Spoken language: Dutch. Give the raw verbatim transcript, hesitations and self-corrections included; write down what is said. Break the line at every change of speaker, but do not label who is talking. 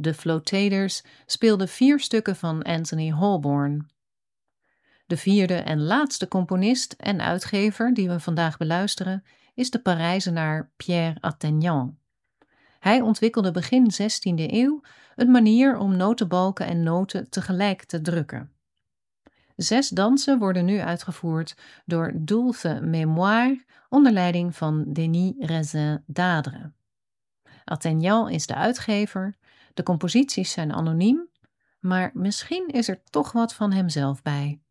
De Flotators speelde vier stukken van Anthony Holborn. De vierde en laatste componist en uitgever die we vandaag beluisteren is de Parijzenaar Pierre Attaignant. Hij ontwikkelde begin zestiende eeuw een manier om notenbalken en noten tegelijk te drukken. Zes dansen worden nu uitgevoerd door Doulfe Mémoire onder leiding van Denis Raison d'Adre. Attaignant is de uitgever, de composities zijn anoniem, maar misschien is er toch wat van hemzelf bij.